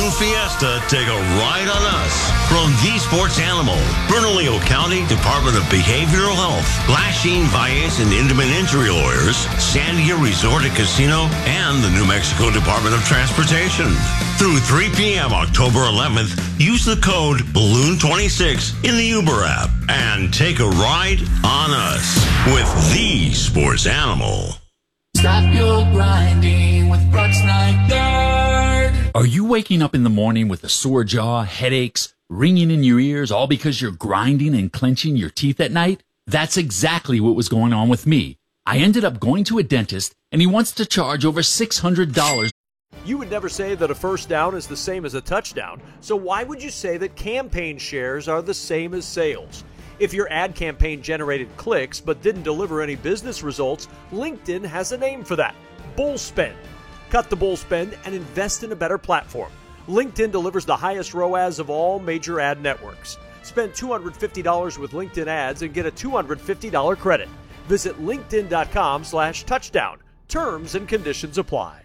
Balloon Fiesta, take a ride on us. From The Sports Animal, Bernalillo County Department of Behavioral Health, Glasheen Valles and Intimate Injury Lawyers, Sandia Resort and Casino, and the New Mexico Department of Transportation. Through 3 p.m. October 11th, use the code BALLOON26 in the Uber app and take a ride on us with The Sports Animal. Stop your grinding with Brooks Night Guard. Are you waking up in the morning with a sore jaw, headaches, ringing in your ears, all because you're grinding and clenching your teeth at night? That's exactly what was going on with me. I ended up going to a dentist, and he wants to charge over $600. You would never say that a first down is the same as a touchdown, so why would you say that campaign shares are the same as sales? If your ad campaign generated clicks but didn't deliver any business results, LinkedIn has a name for that: bull spend. Cut the bull spend and invest in a better platform. LinkedIn delivers the highest ROAS of all major ad networks. Spend $250 with LinkedIn ads and get a $250 credit. Visit linkedin.com/touchdown. Terms and conditions apply.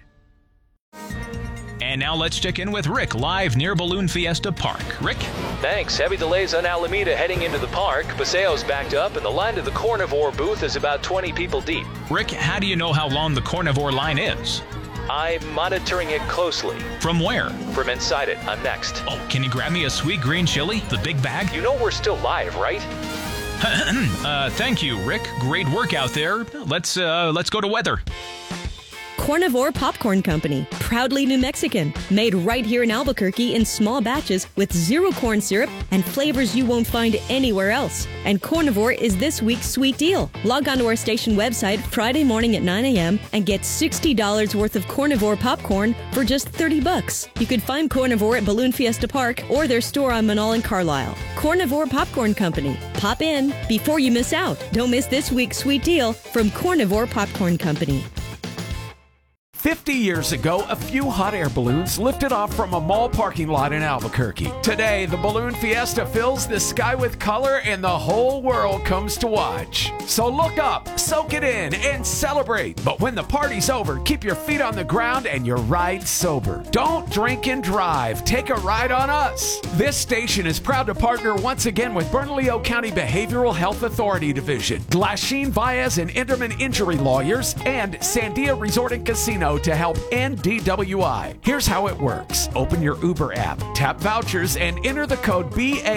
And now let's check in with Rick, live near Balloon Fiesta Park. Rick? Thanks. Heavy delays on Alameda heading into the park. Paseo's backed up, and the line to the Carnivore booth is about 20 people deep. Rick, how do you know how long the Carnivore line is? I'm monitoring it closely. From where? From inside it. I'm next. Oh, can you grab me a sweet green chili? The big bag? You know we're still live, right? Thank you, Rick. Great work out there. Let's go to weather. Carnivore Popcorn Company, proudly New Mexican, made right here in Albuquerque in small batches with zero corn syrup and flavors you won't find anywhere else. And Carnivore is this week's sweet deal. Log on to our station website Friday morning at 9 a.m. and get $60 worth of Carnivore popcorn for just $30. You could find Carnivore at Balloon Fiesta Park or their store on Manal and Carlisle. Carnivore Popcorn Company. Pop in before you miss out. Don't miss this week's sweet deal from Carnivore Popcorn Company. 50 years ago, a few hot air balloons lifted off from a mall parking lot in Albuquerque. Today, the Balloon Fiesta fills the sky with color and the whole world comes to watch. So look up, soak it in, and celebrate. But when the party's over, keep your feet on the ground and your ride sober. Don't drink and drive. Take a ride on us. This station is proud to partner once again with Bernalillo County Behavioral Health Authority Division, Glasheen Valles and Intimate Injury Lawyers, and Sandia Resort and Casino to help end DWI. Here's how it works. Open your Uber app, tap vouchers, and enter the code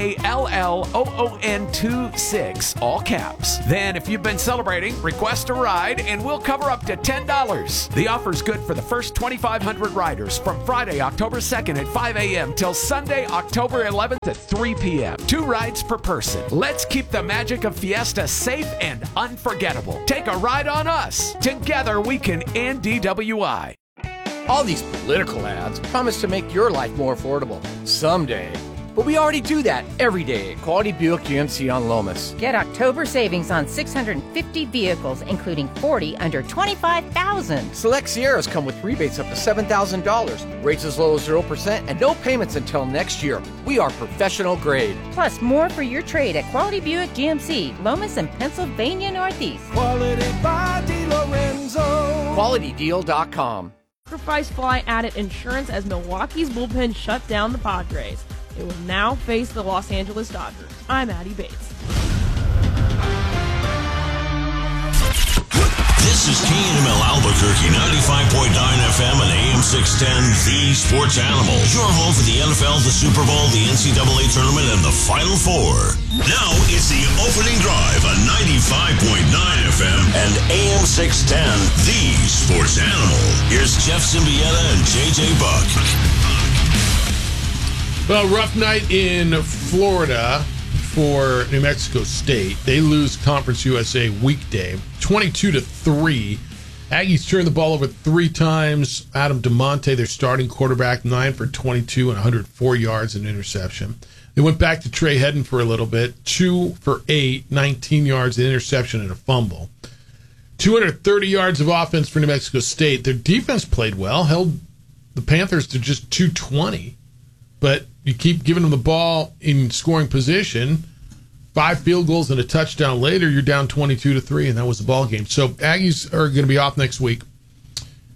BALLOON26, all caps. Then, if you've been celebrating, request a ride, and we'll cover up to $10. The offer's good for the first 2,500 riders from Friday, October 2nd at 5 a.m. till Sunday, October 11th at 3 p.m. 2 rides per person. Let's keep the magic of Fiesta safe and unforgettable. Take a ride on us. Together, we can end DWI. All these political ads promise to make your life more affordable someday. But we already do that every day at Quality Buick GMC on Lomas. Get October savings on 650 vehicles, including 40 under $25,000. Select Sierras come with rebates up to $7,000, rates as low as 0%, and no payments until next year. We are professional grade. Plus, more for your trade at Quality Buick GMC, Lomas and Pennsylvania Northeast. Quality by DeLorenzo. QualityDeal.com. Sacrifice fly added insurance as Milwaukee's bullpen shut down the Padres. It will now face the Los Angeles Dodgers. I'm Addie Bates. This is KNML Albuquerque, 95.9 FM and AM 610, The Sports Animal. Your home for the NFL, the Super Bowl, the NCAA Tournament, and the Final Four. Now it's the opening drive on 95.9 FM and AM 610, The Sports Animal. Here's Jeff Symbieta and JJ Buck. Well, rough night in Florida for New Mexico State. They lose Conference USA weekday, 22-3. Aggies turned the ball over 3 times. Adam DeMonte, their starting quarterback, 9 for 22 and 104 yards and interception. They went back to Trey Hedden for a little bit, 2 for 8, 19 yards, an interception and a fumble. 230 yards of offense for New Mexico State. Their defense played well, held the Panthers to just 220. But you keep giving them the ball in scoring position. 5 field goals and a touchdown later, you're down 22-3, and that was the ball game. So Aggies are going to be off next week.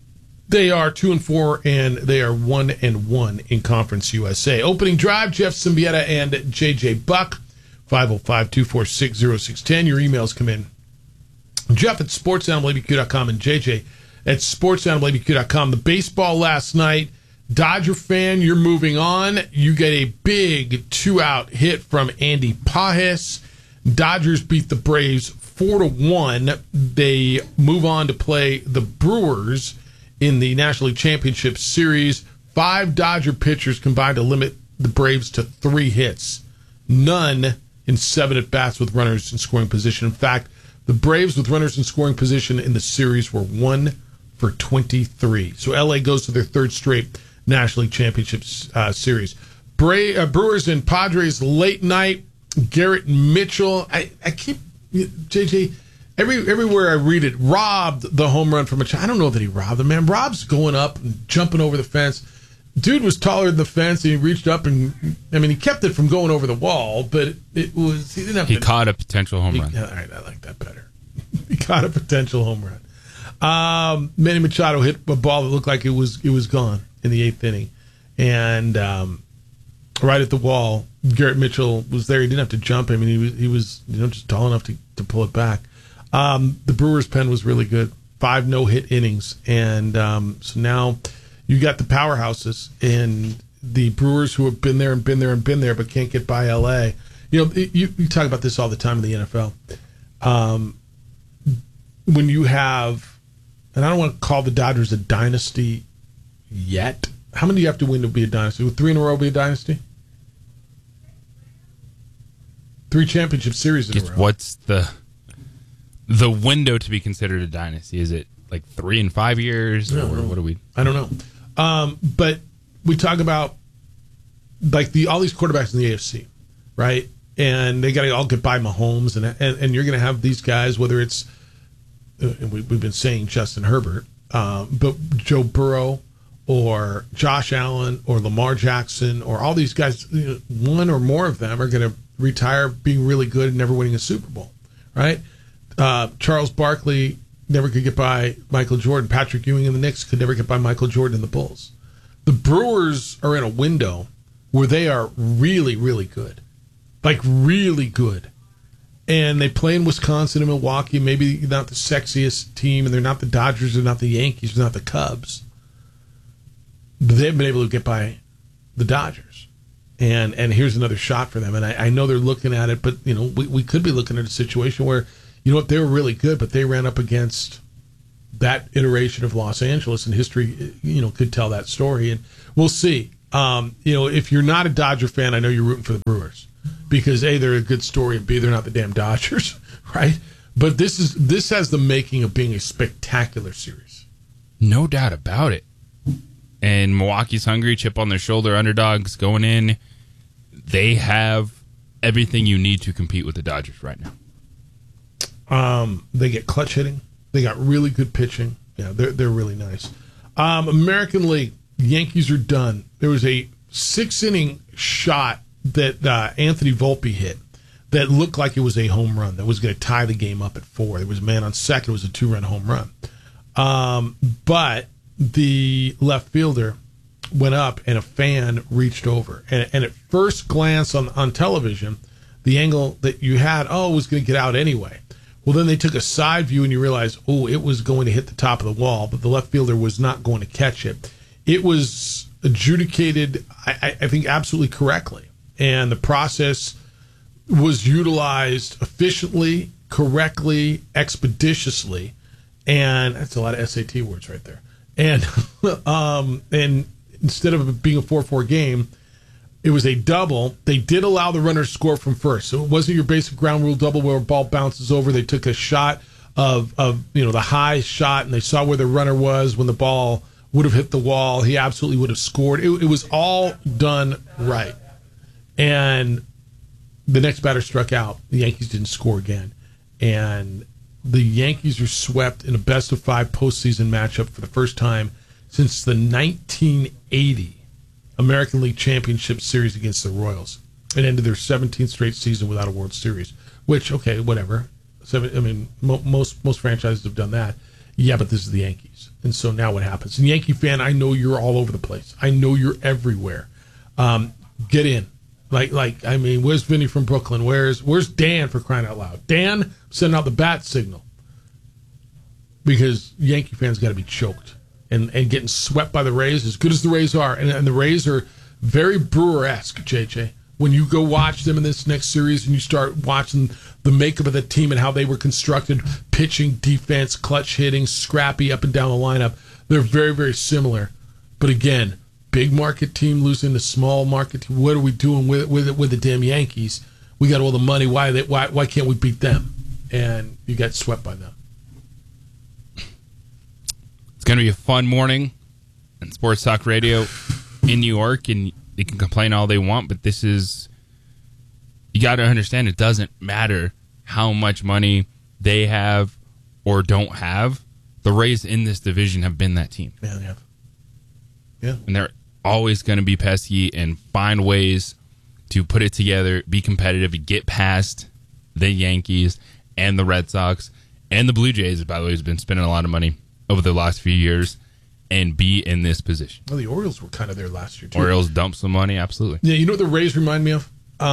They are 2-4, and they are 1-1 in Conference USA. Opening drive, Jeff Symbieta and JJ Buck, 505-246-0610. Your emails come in. Jeff at sportsanimalabq.com and JJ at sportsanimalabq.com. The baseball last night, Dodger fan, you're moving on. You get a big 2-out hit from Andy Pages. Dodgers beat the Braves 4-1. They move on to play the Brewers in the National League Championship Series. 5 Dodger pitchers combined to limit the Braves to 3 hits. None in 7 at-bats with runners in scoring position. In fact, the Braves with runners in scoring position in the series were 1 for 23. So L.A. goes to their 3rd straight National League Championship Series. Brewers and Padres late night. Garrett Mitchell. I keep, JJ, everywhere I read it, robbed the home run from Machado. I don't know that he robbed him, man. Rob's going up and jumping over the fence. Dude was taller than the fence, and he reached up and, he kept it from going over the wall, but it was, he didn't have He caught a potential home run. All right, I like that better. He caught a potential home run. Manny Machado hit a ball that looked like it was gone in the 8th inning. And right at the wall, Garrett Mitchell was there. He didn't have to jump. He was just tall enough to pull it back. The Brewers' pen was really good. 5 no-hit innings. And so now you got the powerhouses and the Brewers who have been there and been there and been there but can't get by L.A. You talk about this all the time in the NFL. When you have, and I don't want to call the Dodgers a dynasty yet. How many do you have to win to be a dynasty? Would 3 in a row be a dynasty? 3 championship series in a row. What's the window to be considered a dynasty? Is it like 3 and 5 years? Or what do we? I don't know. But we talk about like all these quarterbacks in the AFC, right? And they got to all get by Mahomes, and you're going to have these guys, whether it's we've been saying Justin Herbert, but Joe Burrow or Josh Allen or Lamar Jackson or all these guys. One or more of them are going to retire being really good and never winning a Super Bowl, right? Charles Barkley never could get by Michael Jordan. Patrick Ewing and the Knicks could never get by Michael Jordan and the Bulls. The Brewers are in a window where they are really, really good. Like, really good. And they play in Wisconsin and Milwaukee, maybe not the sexiest team, and they're not the Dodgers, they're not the Yankees, they're not the Cubs. But they've been able to get by the Dodgers. And here's another shot for them. And I know they're looking at it, but, we could be looking at a situation where, they were really good, but they ran up against that iteration of Los Angeles, and history, could tell that story. And we'll see. If you're not a Dodger fan, I know you're rooting for the Brewers. Because A, they're a good story, and B, they're not the damn Dodgers, right? But this has the making of being a spectacular series. No doubt about it. And Milwaukee's hungry, chip on their shoulder, underdogs going in. They have everything you need to compete with the Dodgers right now. They get clutch hitting. They got really good pitching. Yeah, they're really nice. American League, Yankees are done. There was a 6-inning shot that Anthony Volpe hit that looked like it was a home run that was going to tie the game up at 4. There was a man on second. It was a 2-run home run. But the left fielder went up and a fan reached over. And at first glance on television, the angle that you had, it was going to get out anyway. Well, then they took a side view and you realize, it was going to hit the top of the wall, but the left fielder was not going to catch it. It was adjudicated, I think, absolutely correctly. And the process was utilized efficiently, correctly, expeditiously. And that's a lot of SAT words right there. And instead of it being a 4-4 game, it was a double. They did allow the runner to score from first. So it wasn't your basic ground rule double where a ball bounces over. They took a shot of the high shot, and they saw where the runner was when the ball would have hit the wall. He absolutely would have scored. It was all done right. And the next batter struck out. The Yankees didn't score again. And the Yankees are swept in a best-of-5 postseason matchup for the first time since the 1980 American League Championship Series against the Royals. It ended their 17th straight season without a World Series, which, okay, whatever. Most franchises have done that. Yeah, but this is the Yankees. And so now what happens? And Yankee fan, I know you're all over the place. I know you're everywhere. Get in. I mean, where's Vinny from Brooklyn? Where's Dan, for crying out loud? Dan, sending out the bat signal. Because Yankee fans got to be choked. And getting swept by the Rays, as good as the Rays are. And the Rays are very Brewer-esque, JJ. When you go watch them in this next series and you start watching the makeup of the team and how they were constructed, pitching, defense, clutch hitting, scrappy up and down the lineup, they're very, very similar. But again, big market team losing to small market team. What are we doing with the damn Yankees? We got all the money. Why can't we beat them? And you got swept by them. It's going to be a fun morning in Sports Talk Radio in New York, and they can complain all they want, but this is, you got to understand, it doesn't matter how much money they have or don't have. The Rays in this division have been that team. Yeah, they have. Yeah. And they're always going to be pesky and find ways to put it together, be competitive, and get past the Yankees and the Red Sox and the Blue Jays, by the way, has been spending a lot of money over the last few years, and be in this position. Well, the Orioles were kind of there last year, too. Orioles dumped some money, absolutely. Yeah, you know what the Rays remind me of?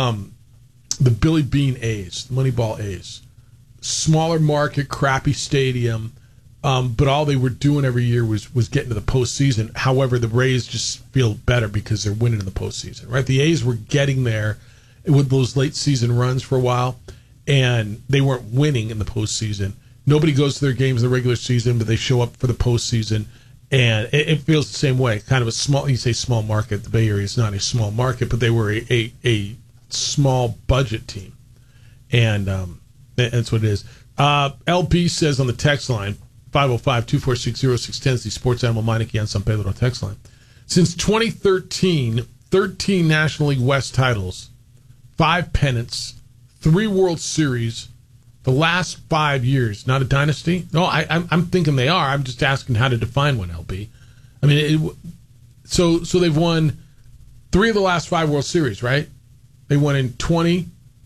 The Billy Bean A's, the Moneyball A's. Smaller market, crappy stadium, but all they were doing every year was getting to the postseason. However, the Rays just feel better because they're winning in the postseason, right? The A's were getting there with those late season runs for a while, and they weren't winning in the postseason. Nobody goes to their games in the regular season, but they show up for the postseason. And it feels the same way. Kind of a small, you say small market. The Bay Area is not a small market, but they were a small budget team. And that's what it is. LB says on the text line, 505-246-0610, the Sports Animal Meineke on San Pedro text line. Since 2013, 13 National League West titles, 5 pennants, 3 World Series. The last 5 years, not a dynasty? No, I'm thinking they are. I'm just asking how to define one, LB. I mean, so they've won 3 of the last 5 World Series, right? They won in 20,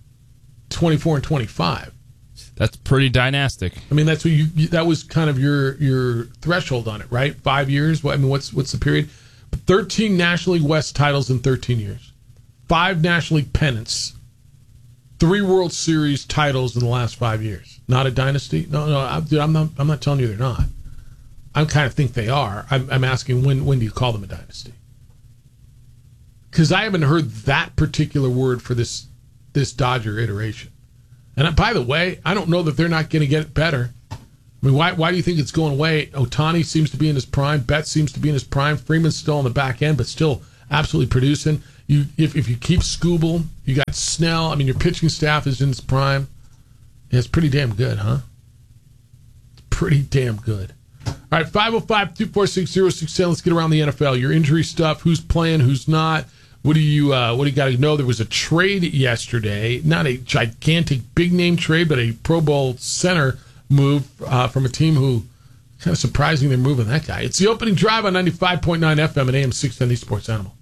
24, and 25. That's pretty dynastic. I mean, that's what that was kind of your threshold on it, right? 5 years. I mean, what's the period? 13 National League West titles in 13 years. 5 National League pennants. 3 World Series titles in the last 5 years. Not a dynasty? No, I'm not telling you they're not. I kind of think they are. I'm asking when do you call them a dynasty? Because I haven't heard that particular word for this Dodger iteration. And by the way, I don't know that they're not going to get better. I mean, why do you think it's going away? Ohtani seems to be in his prime. Betts seems to be in his prime. Freeman's still on the back end, but still absolutely producing. If you keep Skubal, you got Snell. I mean, your pitching staff is in its prime. Yeah, it's pretty damn good, huh? It's pretty damn good. All right, 505-246-0610. Let's get around the NFL. Your injury stuff, who's playing, who's not. What do you got to know? There was a trade yesterday, not a gigantic big name trade, but a Pro Bowl center move from a team who kind of surprising they're moving that guy. It's the opening drive on 95.9 FM and AM 610 Sports Animal.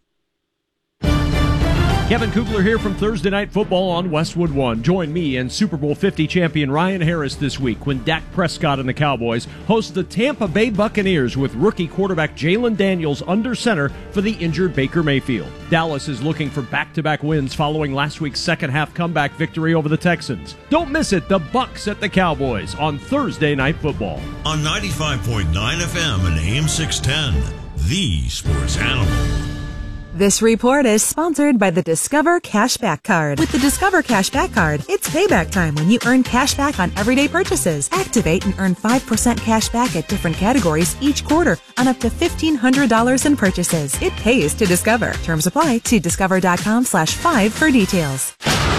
Kevin Kugler here from Thursday Night Football on Westwood One. Join me and Super Bowl 50 champion Ryan Harris this week when Dak Prescott and the Cowboys host the Tampa Bay Buccaneers with rookie quarterback Jalen Daniels under center for the injured Baker Mayfield. Dallas is looking for back-to-back wins following last week's second-half comeback victory over the Texans. Don't miss it, the Bucs at the Cowboys on Thursday Night Football. On 95.9 FM and AM 610, the Sports Animal. This report is sponsored by the Discover Cashback Card. With the Discover Cashback Card, it's payback time when you earn cash back on everyday purchases. Activate and earn 5% cash back at different categories each quarter on up to $1,500 in purchases. It pays to Discover. Terms apply. See discover.com/5 for details.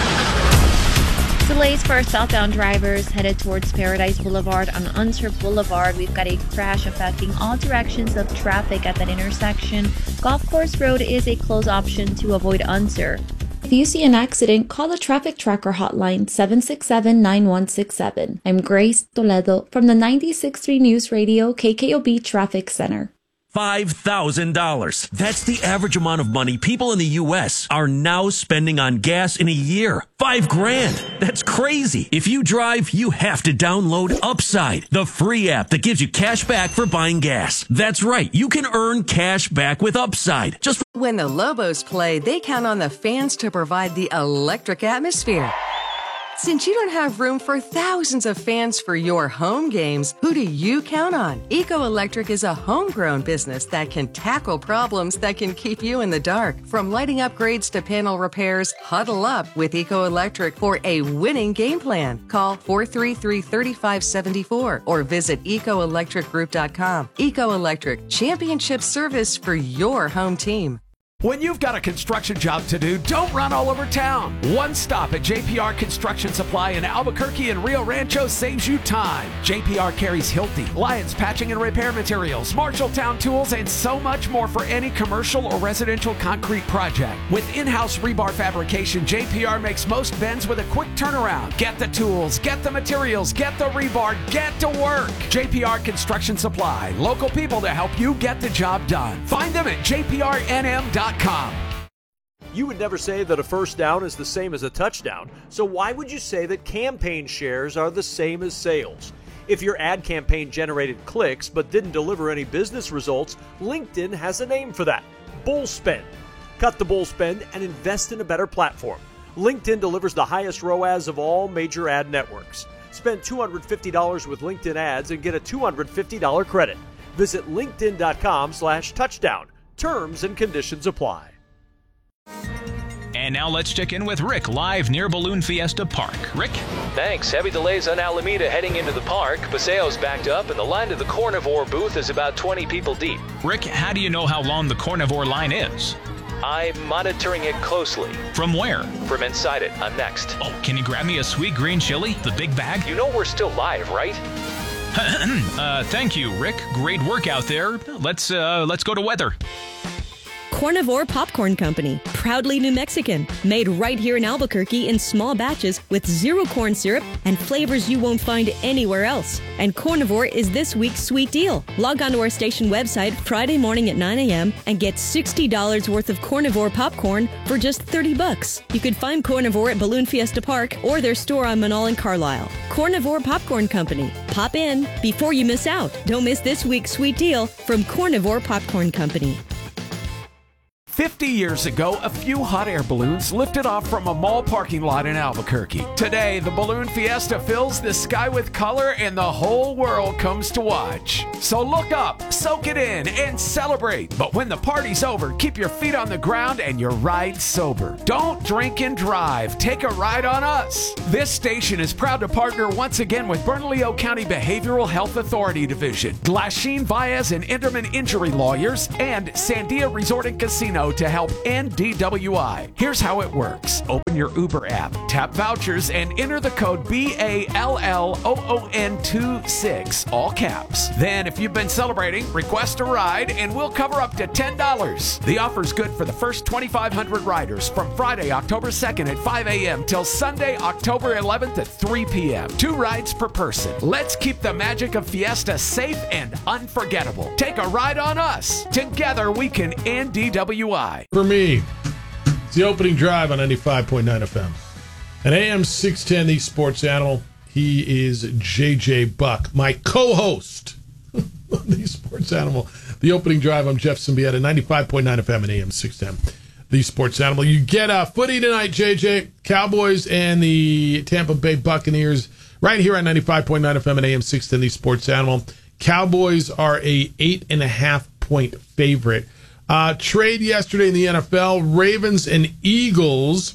Delays for southbound drivers headed towards Paradise Boulevard on Unser Boulevard. We've got a crash affecting all directions of traffic at that intersection. Golf Course Road is a close option to avoid Unser. If you see an accident, call the Traffic Tracker hotline 767-9167. I'm Grace Toledo from the 96.3 News Radio KKOB Traffic Center. $5,000. That's the average amount of money people in the U.S. are now spending on gas in a year. $5,000. That's crazy. If you drive, you have to download Upside, the free app that gives you cash back for buying gas. That's right. You can earn cash back with Upside. Just when the Lobos play, they count on the fans to provide the electric atmosphere. Since you don't have room for thousands of fans for your home games, who do you count on? Eco Electric is a homegrown business that can tackle problems that can keep you in the dark. From lighting upgrades to panel repairs, huddle up with Eco Electric for a winning game plan. Call 433-3574 or visit ecoelectricgroup.com. Eco Electric, championship service for your home team. When you've got a construction job to do, don't run all over town. One stop at JPR Construction Supply in Albuquerque and Rio Rancho saves you time. JPR carries Hilti, Lyons Patching and Repair Materials, Marshalltown Tools, and so much more for any commercial or residential concrete project. With in-house rebar fabrication, JPR makes most bends with a quick turnaround. Get the tools, get the materials, get the rebar, get to work. JPR Construction Supply, local people to help you get the job done. Find them at jprnm.com. You would never say that a first down is the same as a touchdown, so why would you say that campaign shares are the same as sales? If your ad campaign generated clicks but didn't deliver any business results, LinkedIn has a name for that: bull spend. Cut the bull spend and invest in a better platform. LinkedIn delivers the highest ROAS of all major ad networks. Spend $250 with LinkedIn ads and get a $250 credit. Visit linkedin.com/touchdown. Terms and conditions apply. And now let's check in with Rick, live near Balloon Fiesta Park. Rick? Thanks. Heavy delays on Alameda heading into the park. Paseo's backed up, and the line to the Carnivore booth is about 20 people deep. Rick, how do you know how long the Carnivore line is? I'm monitoring it closely. From where? From inside it. I'm next. Oh, can you grab me a sweet green chili? The big bag? You know we're still live, right? Thank you, Rick. Great work out there. Let's go to weather. Carnivore Popcorn Company, proudly New Mexican, made right here in Albuquerque in small batches with zero corn syrup and flavors you won't find anywhere else. And Carnivore is this week's sweet deal. Log on to our station website Friday morning at 9 a.m. and get $60 worth of Carnivore popcorn for just $30. You can find Carnivore at Balloon Fiesta Park or their store on Manal and Carlisle. Carnivore Popcorn Company. Pop in before you miss out. Don't miss this week's sweet deal from Carnivore Popcorn Company. 50 years ago, a few hot air balloons lifted off from a mall parking lot in Albuquerque. Today, the Balloon Fiesta fills the sky with color and the whole world comes to watch. So look up, soak it in, and celebrate. But when the party's over, keep your feet on the ground and your ride sober. Don't drink and drive. Take a ride on us. This station is proud to partner once again with Bernalillo County Behavioral Health Authority Division, Glasheen, Baez, and Enderman Injury Lawyers, and Sandia Resort and Casino to help end DWI. Here's how it works. Open your Uber app, tap vouchers, and enter the code BALLOON26, all caps. Then, if you've been celebrating, request a ride, and we'll cover up to $10. The offer's good for the first 2,500 riders from Friday, October 2nd at 5 a.m. till Sunday, October 11th at 3 p.m. 2 rides per person. Let's keep the magic of Fiesta safe and unforgettable. Take a ride on us. Together, we can end DWI. For me, it's the opening drive on 95.9 FM. An AM 610, the sports animal. He is JJ Buck, my co-host of the sports animal. The opening drive, I'm Jeff Symbieta, 95.9 FM and AM 610, the sports animal. You get footy tonight, JJ. Cowboys and the Tampa Bay Buccaneers right here on 95.9 FM and AM 610, the sports animal. Cowboys are a 8.5-point favorite. Trade yesterday in the NFL, Ravens and Eagles.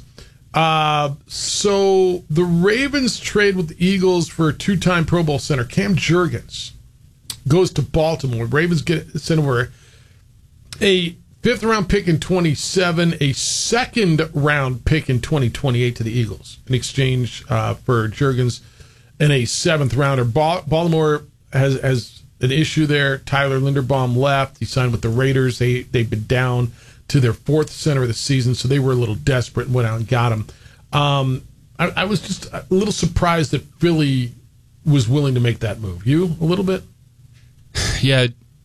So the Ravens trade with the Eagles for a 2-time Pro Bowl center. Cam Jurgens goes to Baltimore. Ravens send over a 5th-round pick in 27, a 2nd-round pick in 2028 to the Eagles in exchange for Jurgens and a 7th-rounder. Baltimore has an issue there. Tyler Linderbaum left. He signed with the Raiders. They've been down to their 4th center of the season, so they were a little desperate and went out and got him. I was just a little surprised that Philly was willing to make that move. You, a little bit? Yeah,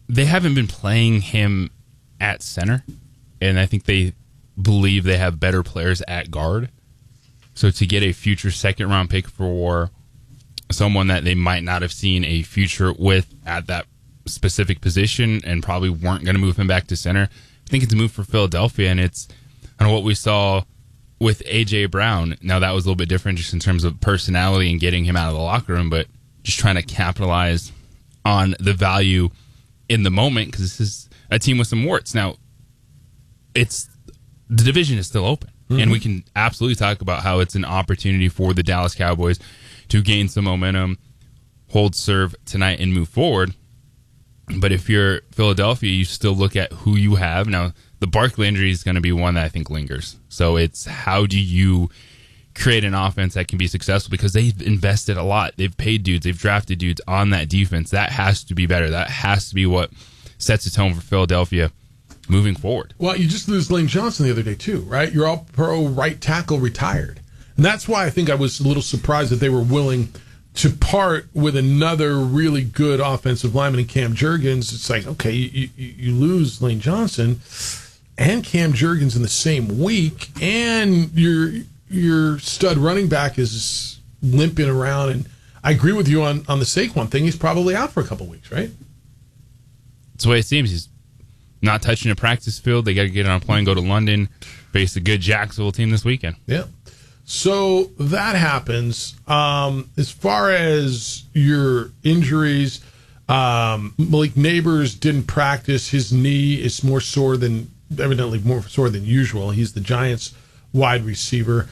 they haven't been playing him at center, and I think they believe they have better players at guard. So to get a future second-round pick for someone that they might not have seen a future with at that specific position and probably weren't going to move him back to center, I think it's a move for Philadelphia, and it's kind of what we saw with A.J. Brown. Now, that was a little bit different just in terms of personality and getting him out of the locker room, but just trying to capitalize on the value in the moment because this is a team with some warts. Now, the division is still open, and we can absolutely talk about how it's an opportunity for the Dallas Cowboys to gain some momentum, hold serve tonight, and move forward. But if you're Philadelphia, you still look at who you have. Now, the Barkley injury is going to be one that I think lingers. So it's how do you create an offense that can be successful because they've invested a lot. They've paid dudes. They've drafted dudes on that defense. That has to be better. That has to be what sets the tone for Philadelphia moving forward. Well, you just lose Lane Johnson the other day, too, right? Your all-pro right tackle retired. And that's why I think I was a little surprised that they were willing to part with another really good offensive lineman in Cam Jurgens. It's like, okay, you lose Lane Johnson and Cam Jurgens in the same week, and your stud running back is limping around. And I agree with you on the Saquon thing. He's probably out for a couple weeks, right? That's the way it seems. He's not touching a practice field. They got to get on a plane, go to London, face a good Jacksonville team this weekend. Yeah. So that happens. As far as your injuries, Malik Neighbors didn't practice. His knee is evidently more sore than usual. He's the Giants' wide receiver.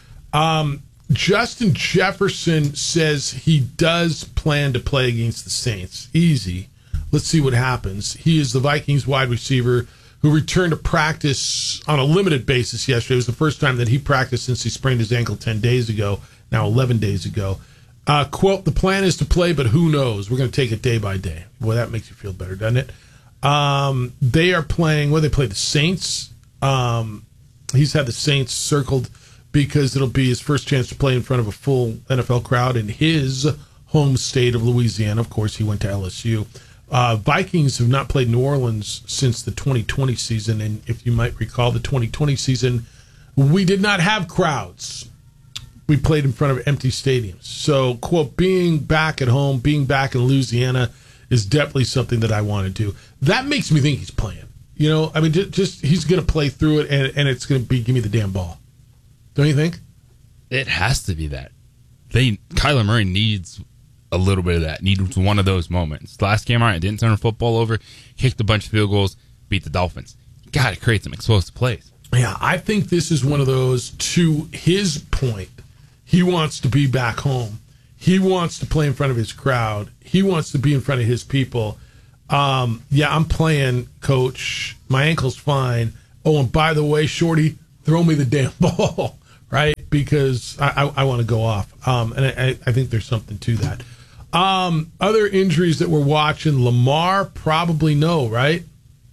Justin Jefferson says he does plan to play against the Saints. Easy. Let's see what happens. He is the Vikings wide receiver who returned to practice on a limited basis yesterday. It was the first time that he practiced since he sprained his ankle 10 days ago, now 11 days ago. Quote, the plan is to play, but who knows? We're going to take it day by day. Boy, that makes you feel better, doesn't it? They are playing, they play the Saints. He's had the Saints circled because it'll be his first chance to play in front of a full NFL crowd in his home state of Louisiana. Of course, he went to LSU. Vikings have not played New Orleans since the 2020 season, and if you might recall, the 2020 season, we did not have crowds. We played in front of empty stadiums. So, quote, being back at home, being back in Louisiana is definitely something that I want to do. That makes me think he's playing. You know, I mean, just he's going to play through it, and it's going to be give me the damn ball. Don't you think? It has to be that. Kyler Murray needs a little bit of that. Needs one of those moments. Last game, all right, didn't turn the football over, kicked a bunch of field goals, beat the Dolphins. You got to create some explosive plays. Yeah, I think this is one of those, to his point, he wants to be back home. He wants to play in front of his crowd. He wants to be in front of his people. Yeah, I'm playing, coach. My ankle's fine. Oh, and by the way, Shorty, throw me the damn ball, right? Because I want to go off. And I think there's something to that. Other injuries that we're watching, Lamar, probably no, right?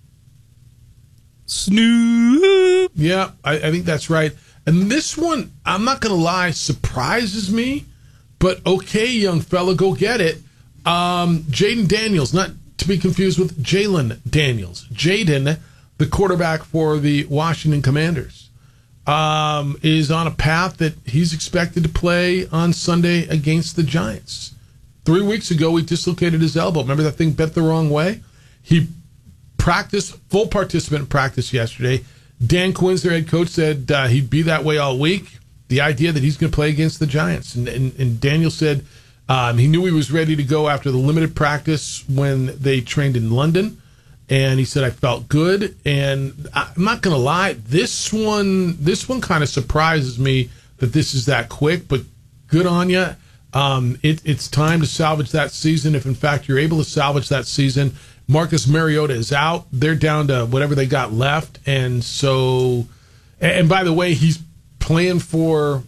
Snoop. Yeah, I think that's right. And this one, I'm not going to lie, surprises me. But okay, young fella, go get it. Jaden Daniels, not to be confused with Jalen Daniels. Jaden, the quarterback for the Washington Commanders, is on a path that he's expected to play on Sunday against the Giants. 3 weeks ago, he dislocated his elbow. Remember that thing bent the wrong way? He practiced, full participant in practice yesterday. Dan Quinn's, their head coach, said he'd be that way all week. The idea that he's going to play against the Giants. And Daniel said he knew he was ready to go after the limited practice when they trained in London. And he said, I felt good. And I'm not going to lie, this one kind of surprises me that this is that quick, but good on you. It's time to salvage that season. If, in fact, you're able to salvage that season, Marcus Mariota is out. They're down to whatever they got left. And so, and by the way, he's playing for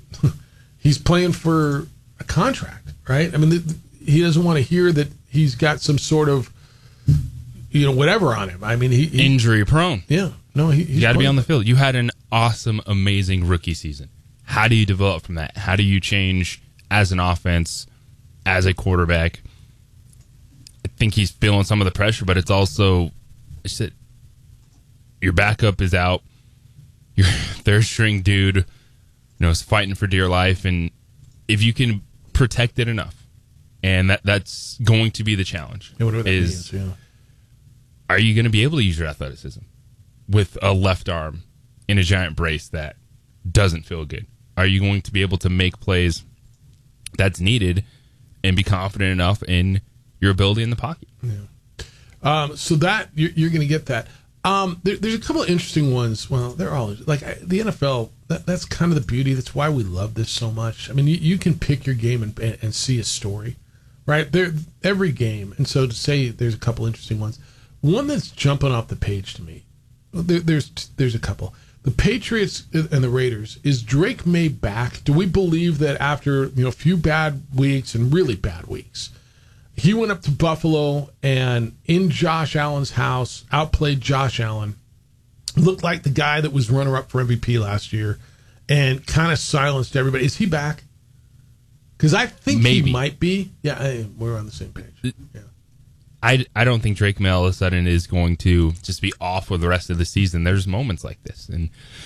a contract, right? I mean, he doesn't want to hear that he's got some sort of, whatever on him. I mean, he injury prone. Yeah. No, you got to be on the field. You had an awesome, amazing rookie season. How do you develop from that? How do you change as an offense, as a quarterback? I think he's feeling some of the pressure, but it's also It's that your backup is out. Your third string dude, is fighting for dear life, and if you can protect it enough, and that's going to be the challenge. Yeah, whatever that means, yeah. Are you going to be able to use your athleticism with a left arm in a giant brace that doesn't feel good? Are you going to be able to make plays that's needed and be confident enough in your ability in the pocket? Yeah. So that you're going to get that. There's a couple of interesting ones. Well, they're all like the NFL. That's kind of the beauty. That's why we love this so much. I mean, you can pick your game and see a story, right? Every game. And so to say there's a couple interesting ones. One that's jumping off the page to me. There's a couple. The Patriots and the Raiders. Is Drake May back? Do we believe that after a few bad weeks and really bad weeks, he went up to Buffalo and in Josh Allen's house outplayed Josh Allen, looked like the guy that was runner-up for MVP last year, and kind of silenced everybody? Is he back? Because I think he might be. Yeah, we're on the same page. Yeah. I don't think Drake May all of a sudden is going to just be off for the rest of the season. There's moments like this, and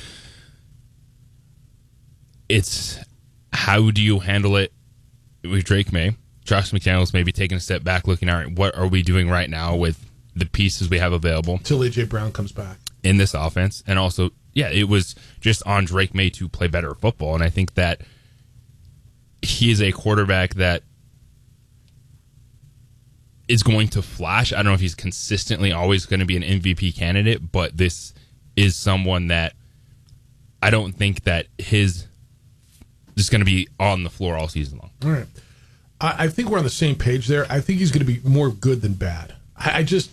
it's how do you handle it with Drake May? Josh McDaniels maybe taking a step back, looking at what are we doing right now with the pieces we have available until A.J. Brown comes back in this offense, and also, it was just on Drake May to play better football, and I think that he is a quarterback that is going to flash. I don't know if he's consistently always going to be an MVP candidate, but this is someone that I don't think that his just going to be on the floor all season long. All right. I think we're on the same page there. I think he's going to be more good than bad. I don't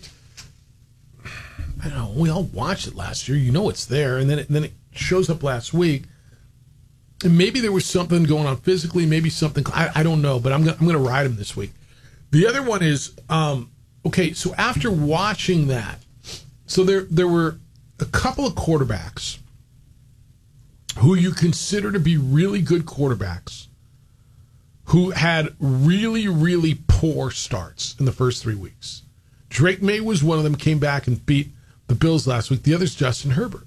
know. We all watched it last year. It's there, and then it shows up last week. And maybe there was something going on physically. Maybe something. I don't know, but I'm going to ride him this week. The other one is okay. So after watching that, so there were a couple of quarterbacks who you consider to be really good quarterbacks who had really, really poor starts in the first 3 weeks. Drake May was one of them, came back and beat the Bills last week. The other's Justin Herbert.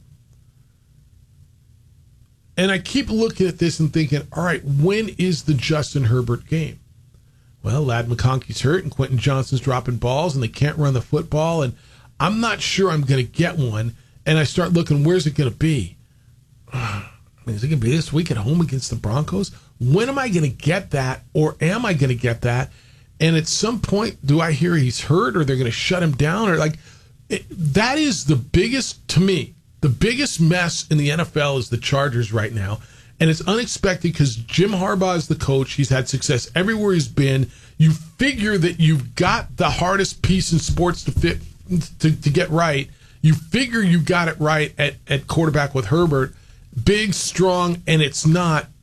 And I keep looking at this and thinking, all right, when is the Justin Herbert game? Well, Ladd McConkey's hurt and Quentin Johnston's dropping balls and they can't run the football, and I'm not sure I'm going to get one. And I start looking, where's it going to be? Is it going to be this week at home against the Broncos? When am I going to get that, or am I going to get that? And at some point, do I hear he's hurt, or they're going to shut him down? Or that is the biggest, to me, the biggest mess in the NFL is the Chargers right now. And it's unexpected because Jim Harbaugh is the coach. He's had success everywhere he's been. You figure that you've got the hardest piece in sports to get right. You figure you got it right at quarterback with Herbert. Big, strong, and it's not.